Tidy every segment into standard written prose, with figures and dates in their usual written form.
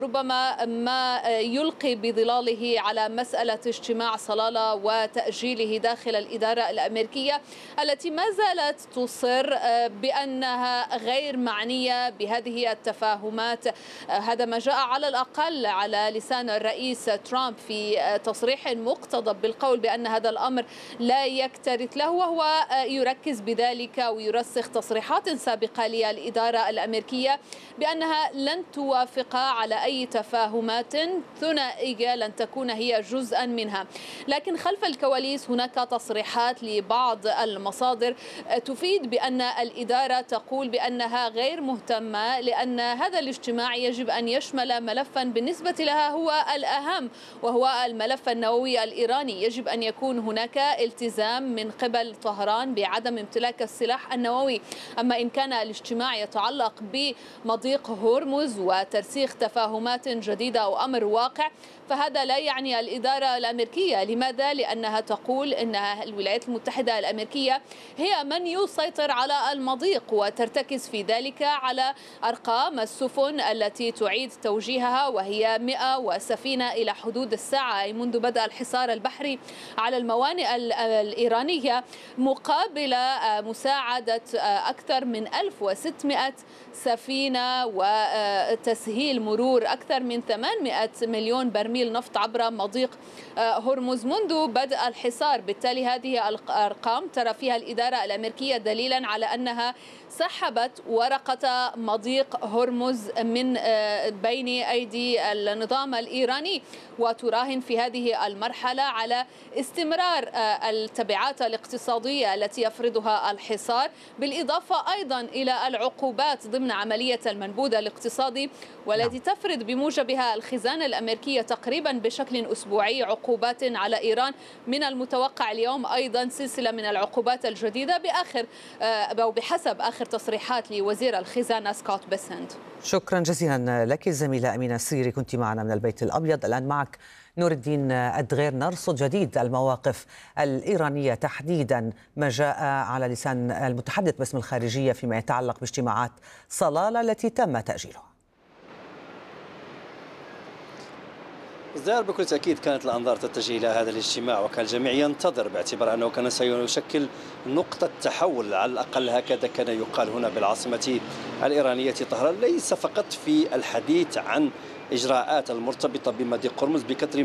ربما ما يلقي بظلاله على مسألة اجتماع صلالة وتأجيله داخل الإدارة الأمريكية التي ما زالت تصر بأنها غير معنية بهذه التفاهمات. هذا ما جاء على الأقل على لسان الرئيس ترامب في تصريح مقتضب بالقول بأن هذا الأمر لا يكترث له، وهو يركز بذلك ويرسخ تصريحات سابقة للإدارة الأمريكية بأنها لن توافق على أي تفاهمات ثنائية لن تكون هي جزءا منها. لكن خلف الكواليس هناك تصريحات لبعض المصادر تفيد بأن الإدارة تقول بأنها غير مهتمة، لأن هذا الاجتماع يجب أن يشمل ملفا بالنسبة لها هو الأهم، وهو الملف النووي الإيراني. يجب أن يكون هناك التزام من قبل طهران بعدم امتلاك السلاح النووي. أما إن كان الاجتماع يتعلق بمضيق هرمز وترسيخ تفاهمات جديدة أو أمر واقع، فهذا لا يعني الإدارة الأمريكية. لماذا؟ لأنها تقول أن الولايات المتحدة الأمريكية هي من يسيطر على المضيق، وترتكز في ذلك على أرقام السفن التي تعيد توجيهها، وهي 100 سفينة إلى حدود الساعة، أي منذ بدء الحصار البحري على الموانئ الإيرانية، مقابل مساعدة أكثر من 1600 سفينة وتسهيل مرور أكثر من 800 مليون برميل نفط عبر مضيق هرمز منذ بدء الحصار. بالتالي هذه الأرقام ترى فيها الإدارة الأمريكية دليلا على أنها سحبت ورقة مضيق هرمز من بين أيدي النظام الإيراني، وتراهن في هذه المرحلة على استمرار التبعات الاقتصادية التي يفرضها الحصار، بالإضافة أيضا إلى العقوبات ضمن عملية المنبوذ الاقتصادي، والتي تفرض بموجبها الخزانة الأمريكية تقريبا بشكل أسبوعي عقوبات على إيران. من المتوقع اليوم أيضا سلسلة من العقوبات الجديدة بحسب آخر تصريحات لوزير الخزانة سكوت بيسنت. شكرا جزيلا لك زميلة أمينة السيري، كنت معنا من البيت الأبيض. الآن معك نور الدين أدغير، نرصد جديد المواقف الإيرانية، تحديدا ما جاء على لسان المتحدث باسم الخارجية فيما يتعلق باجتماعات صلالة التي تم تأجيلها. الظاهر بكل تأكيد كانت الأنظار تتجه إلى هذا الاجتماع، وكان الجميع ينتظر باعتبار أنه كان سيشكل نقطة تحول، على الأقل هكذا كان يقال هنا بالعاصمة الإيرانية طهران، ليس فقط في الحديث عن إجراءات المرتبطة بمضيق هرمز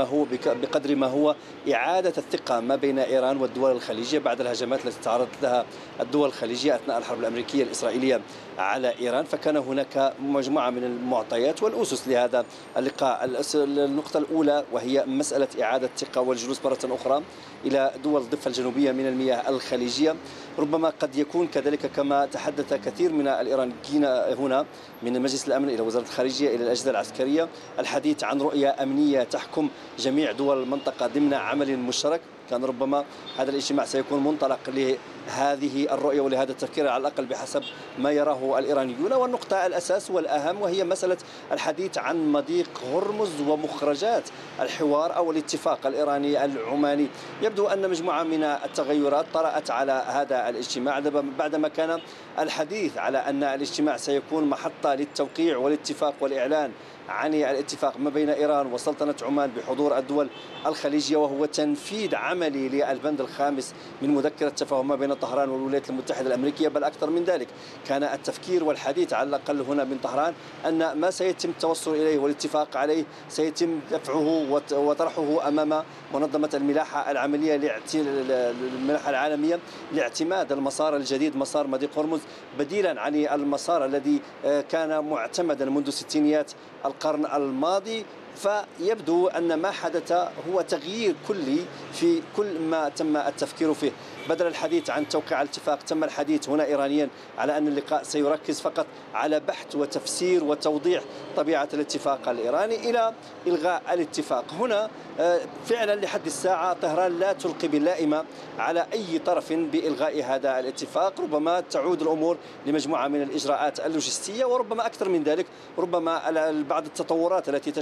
بقدر ما هو إعادة الثقة ما بين إيران والدول الخليجية بعد الهجمات التي تعرضت لها الدول الخليجية أثناء الحرب الأمريكية الإسرائيلية على إيران. فكان هناك مجموعة من المعطيات والأسس لهذا اللقاء. النقطة الأولى وهي مسألة إعادة الثقة والجلوس مرة أخرى إلى دول الضفة الجنوبية من المياه الخليجية. ربما قد يكون كذلك كما تحدث كثير من الإيرانيين هنا، من مجلس الأمن إلى وزارة الخارجية إلى الأجهزة العسكرية، الحديث عن رؤية أمنية تحكم جميع دول المنطقة ضمن عمل مشترك. كان ربما هذا الاجتماع سيكون منطلق لهذه الرؤية ولهذا التفكير على الأقل بحسب ما يراه الإيرانيون. والنقطة الأساس والأهم وهي مسألة الحديث عن مضيق هرمز ومخرجات الحوار أو الاتفاق الإيراني العماني. يبدو أن مجموعة من التغيرات طرأت على هذا الاجتماع بعدما كان الحديث على أن الاجتماع سيكون محطة للتوقيع والاتفاق والإعلان عن الاتفاق ما بين إيران وسلطنة عمان بحضور الدول الخليجية، وهو تنفيذ عملي للبند الخامس من مذكرة التفاهم ما بين طهران والولايات المتحدة الأمريكية. بل أكثر من ذلك، كان التفكير والحديث على الأقل هنا من طهران أن ما سيتم التوصل إليه والاتفاق عليه سيتم دفعه وطرحه أمام منظمة الملاحة العملية الملاحة العالمية لاعتماد المسار الجديد، مسار مضيق هرمز، بديلا عن المسار الذي كان معتمدا منذ ستينيات القرن الماضي. فيبدو أن ما حدث هو تغيير كلي في كل ما تم التفكير فيه. بدل الحديث عن توقيع الاتفاق تم الحديث هنا إيرانيا على أن اللقاء سيركز فقط على بحث وتفسير وتوضيح طبيعة الاتفاق الإيراني إلى إلغاء الاتفاق. هنا فعلا لحد الساعة طهران لا تلقي باللائمة على أي طرف بإلغاء هذا الاتفاق. ربما تعود الأمور لمجموعة من الإجراءات اللوجستية، وربما أكثر من ذلك ربما بعض التطورات التي تشهدها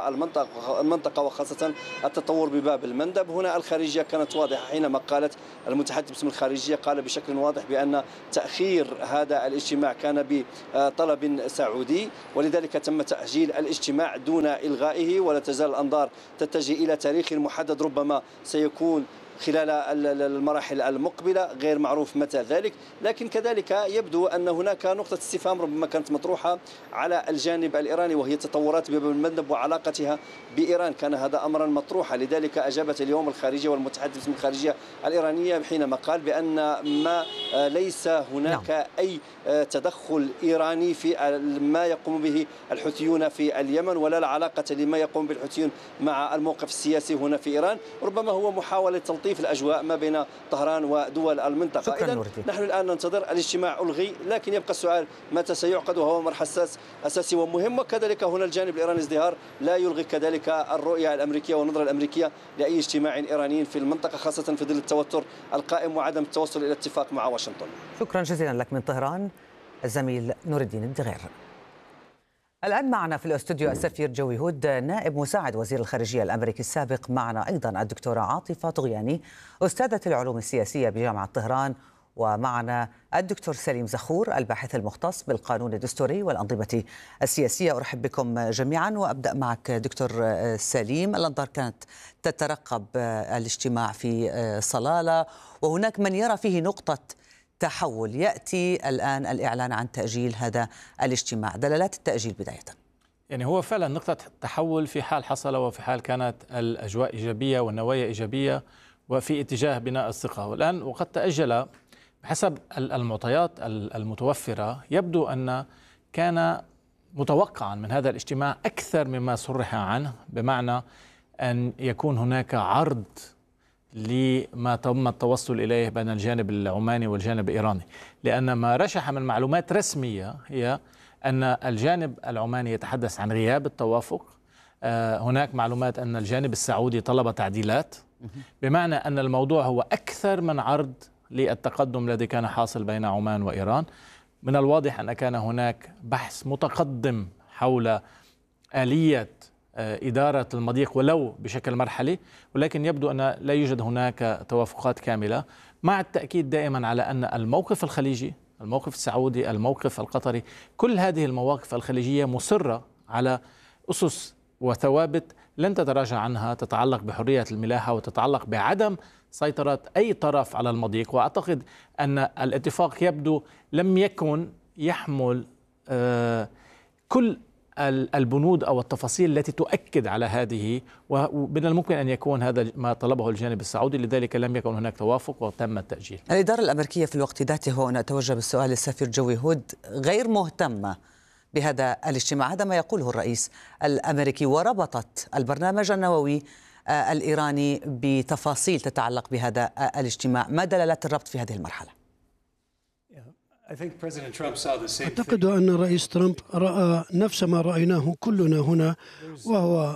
المنطقة وخاصة التطور بباب المندب. هنا الخارجية كانت واضحة حينما قالت المتحدث باسم الخارجية، قال بشكل واضح بأن تأخير هذا الاجتماع كان بطلب سعودي، ولذلك تم تأجيل الاجتماع دون إلغائه، ولا تزال الأنظار تتجه إلى تاريخ محدد ربما سيكون خلال المراحل المقبلة، غير معروف متى ذلك. لكن كذلك يبدو أن هناك نقطة استفهام ربما كانت مطروحة على الجانب الإيراني، وهي تطورات باب المندب وعلاقتها بإيران. كان هذا أمرا مطروحا، لذلك أجابت اليوم الخارجية والمتحدث باسم الخارجية الإيرانية حينما قال بأن ما ليس هناك أي تدخل إيراني في ما يقوم به الحوثيون في اليمن، ولا لا علاقة لما يقوم به الحوثيون مع الموقف السياسي هنا في إيران. ربما هو محاولة تلطيف الأجواء ما بين طهران ودول المنطقة. إذن نحن الآن ننتظر الاجتماع ألغي، لكن يبقى السؤال متى سيعقد، وهو أمر حساس أساسي ومهم. وكذلك هنا الجانب الإيراني ازدهار لا يلغي كذلك الرؤية الأمريكية والنظرة الأمريكية لأي اجتماع إيراني في المنطقة، خاصة في ظل التوتر القائم وعدم التوصل إلى اتفاق مع واشنطن. شكرا جزيلا لك من طهران الزميل نور الدين الدغير. الآن معنا في الاستوديو السفير جوي هود نائب مساعد وزير الخارجية الأمريكي السابق. معنا أيضا الدكتورة عاطفة طغياني أستاذة العلوم السياسية بجامعة طهران، ومعنا الدكتور سليم زخور الباحث المختص بالقانون الدستوري والأنظمة السياسية. أرحب بكم جميعا، وأبدأ معك دكتور سليم. الأنظار كانت تترقب الاجتماع في صلالة، وهناك من يرى فيه نقطة تحول. يأتي الآن الإعلان عن تأجيل هذا الاجتماع، دلالات التأجيل بداية. يعني هو فعلا نقطة تحول في حال حصل، وفي حال كانت الأجواء إيجابية والنوايا إيجابية وفي اتجاه بناء الثقة. والآن وقد تأجل بحسب المعطيات المتوفرة. يبدو أن كان متوقعا من هذا الاجتماع أكثر مما صرح عنه، بمعنى أن يكون هناك عرض لما تم التوصل إليه بين الجانب العماني والجانب الإيراني، لأن ما رشح من معلومات رسمية هي أن الجانب العماني يتحدث عن غياب التوافق. هناك معلومات أن الجانب السعودي طلب تعديلات، بمعنى أن الموضوع هو أكثر من عرض للتقدم الذي كان حاصل بين عمان وإيران. من الواضح أن كان هناك بحث متقدم حول آلية إدارة المضيق ولو بشكل مرحلي، ولكن يبدو أن لا يوجد هناك توافقات كاملة، مع التأكيد دائما على أن الموقف الخليجي، الموقف السعودي، الموقف القطري، كل هذه المواقف الخليجية مصرة على أسس وثوابت لن تتراجع عنها، تتعلق بحرية الملاحة وتتعلق بعدم سيطرة أي طرف على المضيق. وأعتقد أن الاتفاق يبدو لم يكن يحمل كل البنود أو التفاصيل التي تؤكد على هذه، ومن الممكن أن يكون هذا ما طلبه الجانب السعودي، لذلك لم يكن هناك توافق وتم التأجيل. الإدارة الأمريكية في الوقت ذاته، وأنا أتوجه بالسؤال للسفير جوي هود، غير مهتمة بهذا الاجتماع، هذا ما يقوله الرئيس الأمريكي، وربطت البرنامج النووي الإيراني بتفاصيل تتعلق بهذا الاجتماع. ما دلالات الربط في هذه المرحلة؟ أعتقد أن الرئيس ترامب رأى نفس ما رأيناه كلنا هنا، وهو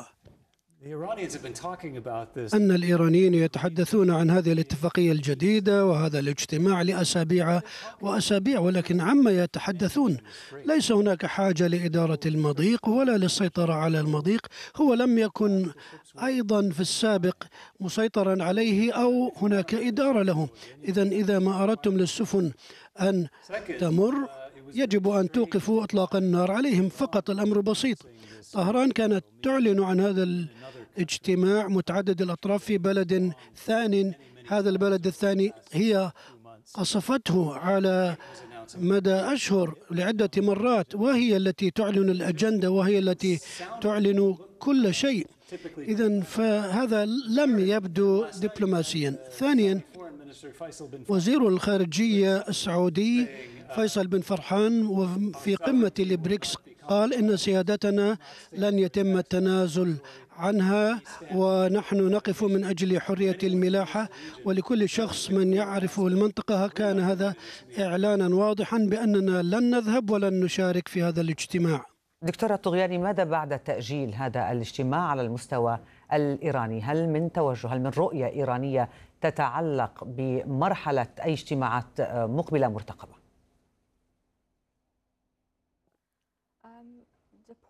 أن الإيرانيين يتحدثون عن هذه الاتفاقية الجديدة وهذا الاجتماع لأسابيع وأسابيع، ولكن عما يتحدثون ليس هناك حاجة لإدارة المضيق ولا للسيطرة على المضيق. هو لم يكن أيضا في السابق مسيطرا عليه أو هناك إدارة له. إذا ما أردتم للسفن أن تمر يجب أن توقفوا إطلاق النار عليهم فقط. الأمر بسيط. طهران كانت تعلن عن هذا الاجتماع متعدد الأطراف في بلد ثاني. هذا البلد الثاني هي قصفته على مدى أشهر لعدة مرات، وهي التي تعلن الأجندة وهي التي تعلن كل شيء. إذن فهذا لم يبدو دبلوماسيا. ثانيا، وزير الخارجية السعودي فيصل بن فرحان وفي قمة البريكس قال إن سيادتنا لن يتم التنازل عنها، ونحن نقف من أجل حرية الملاحة ولكل شخص من يعرف المنطقة. كان هذا إعلانا واضحا بأننا لن نذهب ولن نشارك في هذا الاجتماع. دكتورة طغياني، ماذا بعد تأجيل هذا الاجتماع على المستوى الإيراني؟ هل من توجه، هل من رؤية إيرانية تتعلق بمرحلة أي اجتماعات مقبلة مرتقبة؟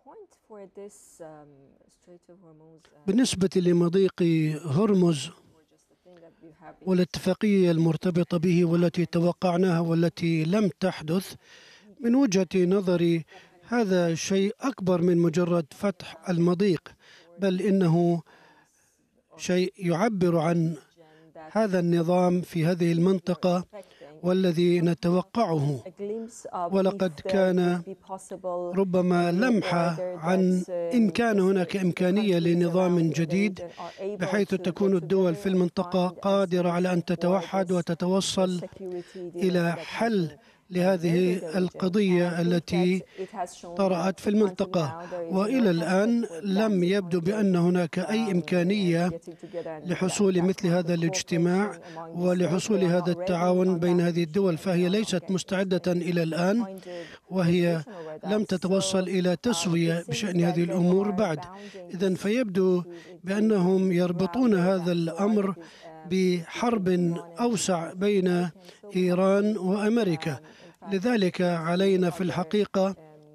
بالنسبة لمضيق هرمز والاتفاقية المرتبطة به والتي توقعناها والتي لم تحدث، من وجهة نظري هذا شيء أكبر من مجرد فتح المضيق، بل إنه شيء يعبر عن هذا النظام في هذه المنطقة والذي نتوقعه. ولقد كان ربما لمحة عن إن كان هناك إمكانية لنظام جديد بحيث تكون الدول في المنطقة قادرة على أن تتوحد وتتوصل إلى حل لهذه القضية التي طرأت في المنطقة. وإلى الآن لم يبدو بأن هناك أي إمكانية لحصول مثل هذا الاجتماع ولحصول هذا التعاون بين هذه الدول، فهي ليست مستعدة إلى الآن، وهي لم تتوصل إلى تسوية بشأن هذه الأمور بعد. إذن فيبدو بأنهم يربطون هذا الأمر بحرب أوسع بين إيران وأمريكا. لذلك علينا في الحقيقة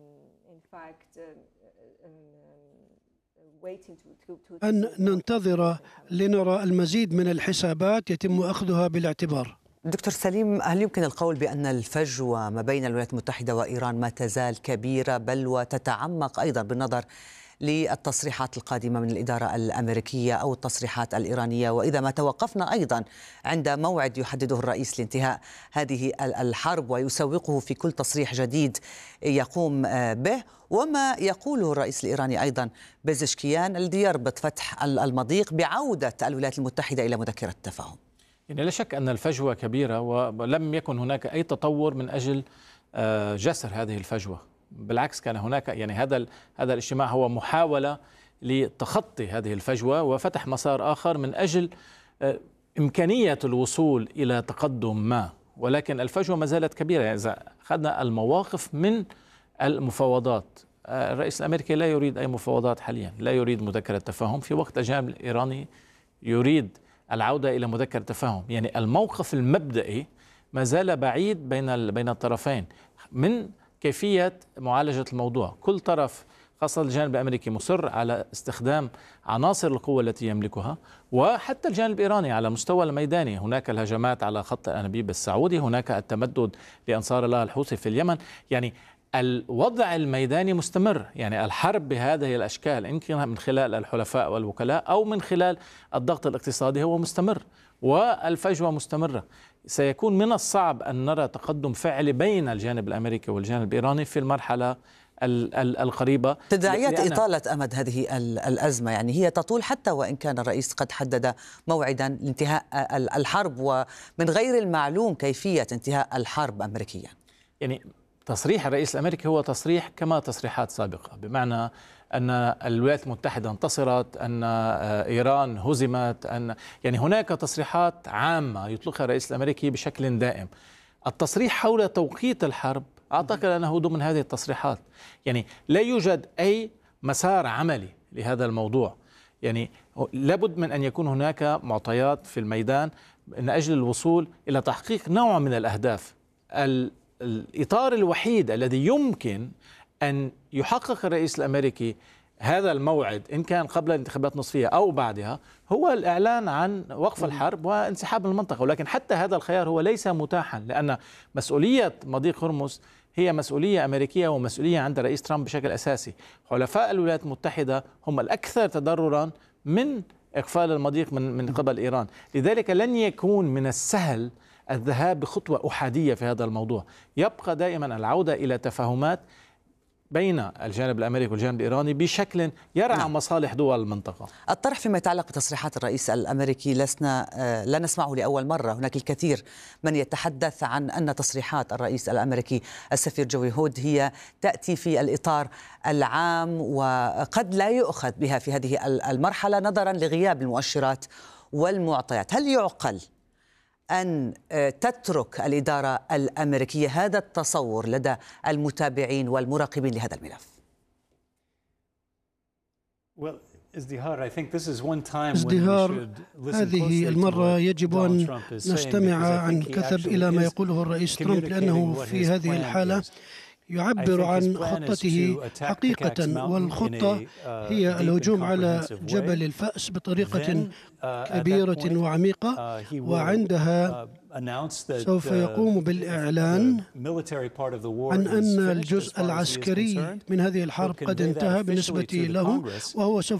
أن ننتظر لنرى المزيد من الحسابات يتم أخذها بالاعتبار. دكتور سليم، هل يمكن القول بأن الفجوة ما بين الولايات المتحدة وإيران ما تزال كبيرة بل وتتعمق أيضا بالنظر للتصريحات القادمة من الإدارة الأمريكية أو التصريحات الإيرانية، وإذا ما توقفنا أيضا عند موعد يحدده الرئيس لانتهاء هذه الحرب ويسوقه في كل تصريح جديد يقوم به، وما يقوله الرئيس الإيراني أيضا بزشكيان الذي يربط فتح المضيق بعودة الولايات المتحدة إلى مذكرة التفاهم؟ يعني لا شك أن الفجوة كبيرة ولم يكن هناك أي تطور من أجل جسر هذه الفجوة. بالعكس كان هناك يعني هذا الاجتماع هو محاولة لتخطي هذه الفجوة وفتح مسار آخر من أجل إمكانية الوصول إلى تقدم ما، ولكن الفجوة ما زالت كبيرة. يعني إذا أخذنا المواقف من المفاوضات، الرئيس الأمريكي لا يريد أي مفاوضات حاليا، لا يريد مذكرة تفاهم، في وقت الجانب الإيراني يريد العودة إلى مذكرة تفاهم. يعني الموقف المبدئي ما زال بعيد بين الطرفين من كيفية معالجة الموضوع. كل طرف خاصة الجانب الأمريكي مصر على استخدام عناصر القوة التي يملكها، وحتى الجانب الإيراني على المستوى الميداني هناك الهجمات على خط الأنابيب السعودي، هناك التمدد لأنصار الله الحوثي في اليمن. يعني الوضع الميداني مستمر، يعني الحرب بهذه الأشكال إن كان من خلال الحلفاء والوكلاء أو من خلال الضغط الاقتصادي هو مستمر، والفجوة مستمرة. سيكون من الصعب أن نرى تقدم فعلي بين الجانب الأمريكي والجانب الإيراني في المرحلة القريبة. تداعيات إطالة أمد هذه الأزمة يعني هي تطول حتى وإن كان الرئيس قد حدد موعدا لانتهاء الحرب، ومن غير المعلوم كيفية انتهاء الحرب أمريكيا. يعني تصريح الرئيس الأمريكي هو تصريح كما تصريحات سابقة، بمعنى أن الولايات المتحدة انتصرت، أن إيران هزمت، أن يعني هناك تصريحات عامة يطلقها الرئيس الأمريكي بشكل دائم. التصريح حول توقيت الحرب أعتقد أنه ضمن هذه التصريحات. يعني لا يوجد أي مسار عملي لهذا الموضوع. يعني لابد من أن يكون هناك معطيات في الميدان من أجل الوصول إلى تحقيق نوع من الأهداف. الإطار الوحيد الذي يمكن أن يحقق الرئيس الأمريكي هذا الموعد إن كان قبل الانتخابات النصفية أو بعدها هو الإعلان عن وقف الحرب وانسحاب من المنطقة، ولكن حتى هذا الخيار هو ليس متاحا، لأن مسؤولية مضيق هرمز هي مسؤولية أمريكية ومسؤولية عند الرئيس ترامب بشكل أساسي. حلفاء الولايات المتحدة هم الأكثر تضررا من إقفال المضيق من قبل إيران، لذلك لن يكون من السهل الذهاب بخطوة أحادية في هذا الموضوع. يبقى دائما العودة إلى تفاهمات بين الجانب الأمريكي والجانب الإيراني بشكل يرعى مصالح دول المنطقة. الطرح فيما يتعلق بتصريحات الرئيس الأمريكي لا نسمعه لأول مرة. هناك الكثير من يتحدث عن أن تصريحات الرئيس الأمريكي السفير جوي هود هي تأتي في الإطار العام وقد لا يؤخذ بها في هذه المرحلة نظرا لغياب المؤشرات والمعطيات. هل يعقل أن تترك الإدارة الأمريكية هذا التصور لدى المتابعين والمراقبين لهذا الملف؟ ازدهار، هذه المرة يجب أن نستمع عن كثب إلى ما يقوله الرئيس ترامب، لأنه في هذه الحالة يعبر عن خطته حقيقة، والخطة هي الهجوم على جبل الفأس بطريقة كبيرة وعميقة، وعندها سوف يقوم بالإعلان عن أن الجزء العسكري من هذه الحرب قد انتهى بالنسبة له، وهو سوف